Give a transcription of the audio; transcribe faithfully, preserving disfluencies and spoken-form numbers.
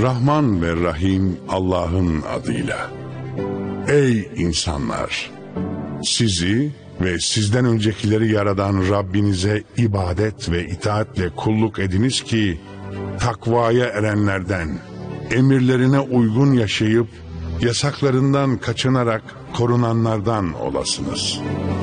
Rahman ve Rahim Allah'ın adıyla. Ey insanlar! Sizi ve sizden öncekileri yaradan Rabbinize ibadet ve itaatle kulluk ediniz ki takvaya erenlerden, emirlerine uygun yaşayıp yasaklarından kaçınarak korunanlardan olasınız.